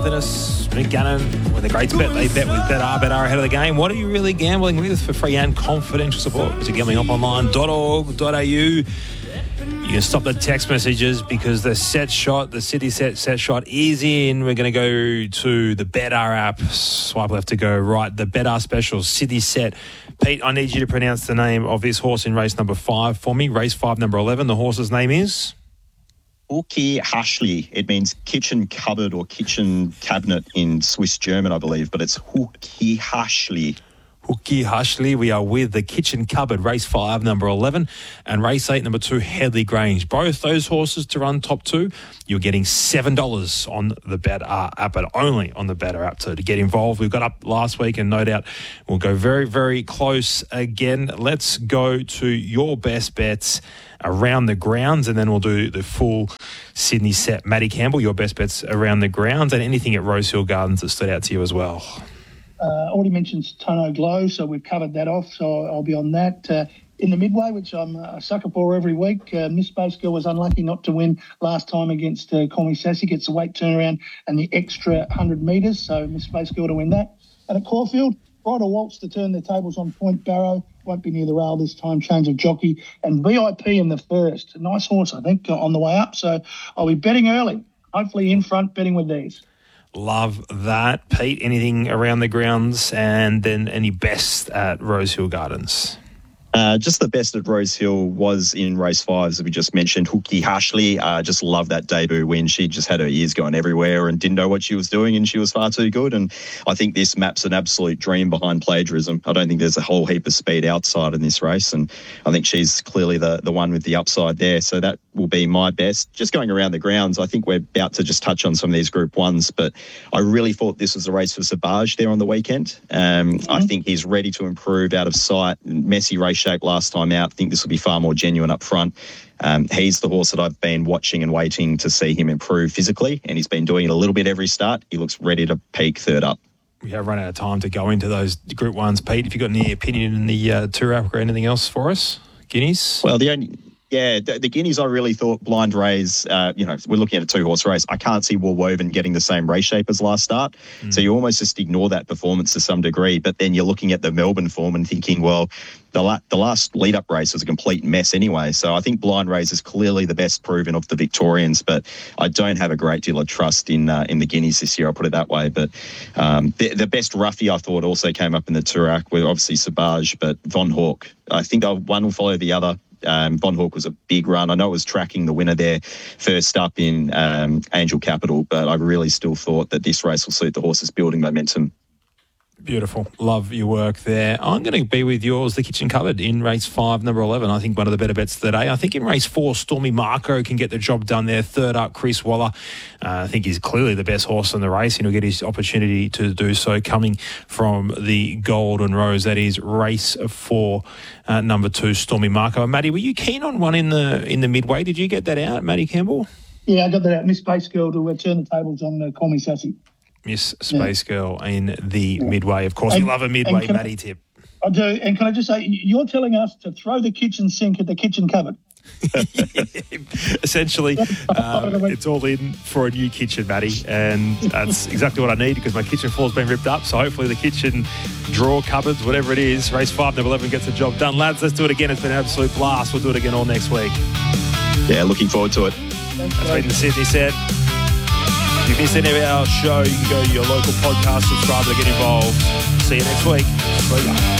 Anthony, Nick Gannon, with the greats bet, they bet with BetR ahead of the game. What are you really gambling with? For free and confidential support, visit gamblinguponline.org.au. You can stop the text messages because the City set shot is in. We're going to go to the BetR app. Swipe left to go right. The BetR special, City Set. Pete, I need you to pronounce the name of this horse in race number 5 for me. Race 5, number 11. The horse's name is? Uki Hashley. It means kitchen cupboard or kitchen cabinet in Swiss German, I believe, but it's Uki Hashley. Uki Hashley. We are with the kitchen cupboard, race 5, number 11, and race 8, number 2, Headley Grange. Both those horses to run top 2. You're getting $7 on the BetR app, but only on the BetR app. So to get involved, we've got up last week, and no doubt we'll go very, very close again. Let's go to your best bets around the grounds, and then we'll do the full Sydney set. Matty Campbell, your best bets around the grounds, and anything at Rosehill Gardens that stood out to you as well. Already mentioned Tono Glow, so we've covered that off, so I'll be on that. In the Midway, which I'm a sucker for every week, Miss Space Girl was unlucky not to win last time against Call Me Sassy, gets the weight turnaround and the extra 100 metres, so Miss Space Girl to win that. And at Caulfield, Bridal Waltz to turn the tables on Point Barrow, won't be near the rail this time, change of jockey, and VIP in the first. Nice horse, I think, on the way up, so I'll be betting early, hopefully in front, betting with these. Love that. Pete, anything around the grounds, and then any best at Rosehill Gardens? Just the best at Rosehill was in race 5, as we just mentioned, Uki Hashley. Just love that debut win. She just had her ears going everywhere and didn't know what she was doing, and she was far too good. And I think this map's an absolute dream behind Plagiarism. I don't think there's a whole heap of speed outside in this race, and I think she's clearly the one with the upside there. So that will be my best. Just going around the grounds, I think we're about to just touch on some of these Group 1s, but I really thought this was a race for Sabaj there on the weekend. I think he's ready to improve out of sight. Messy race shape last time out. I think this will be far more genuine up front. He's the horse that I've been watching and waiting to see him improve physically, and he's been doing it a little bit every start. He looks ready to peak third up. We have run out of time to go into those Group 1s. Pete, if you've got any opinion in the tour app or anything else for us? Guineas? Well, the Guineas, I really thought Blind Rays, we're looking at a 2-horse race. I can't see Woolwoven getting the same race shape as last start. So you almost just ignore that performance to some degree. But then you're looking at the Melbourne form and thinking, well, the last lead-up race was a complete mess anyway. So I think Blind Rays is clearly the best proven of the Victorians, but I don't have a great deal of trust in the Guineas this year, I'll put it that way. But the best roughie I thought also came up in the Turak with obviously Sabaj, but Von Hawk. I think one will follow the other. Von Hawk was a big run. I know it was tracking the winner there first up in Angel Capital, but I really still thought that this race will suit the horse's building momentum. Beautiful. Love your work there. I'm going to be with yours, the kitchen cupboard, in race 5, number 11. I think one of the better bets today. I think in race 4, Stormy Marco can get the job done there. Third up, Chris Waller. I think he's clearly the best horse in the race, and he'll get his opportunity to do so coming from the Golden Rose. That is race 4, number 2, Stormy Marco. Matty, were you keen on one in the Midway? Did you get that out, Matty Campbell? Yeah, I got that out. Miss Space Girl to turn the tables on Call Me Sassy. Miss Space Girl in the Midway. Of course, you love a Midway Matty tip. I do. And can I just say, you're telling us to throw the kitchen sink at the kitchen cupboard. Essentially, it's all in for a new kitchen, Matty, and that's exactly what I need because my kitchen floor's been ripped up. So hopefully the kitchen drawer, cupboards, whatever it is, race 5, number 11 gets the job done. Lads, let's do it again. It's been an absolute blast. We'll do it again all next week. Yeah, looking forward to it. Thanks, that's been the Sydney set. If you missed any of our show, you can go to your local podcast subscriber to get involved. See you next week. See ya.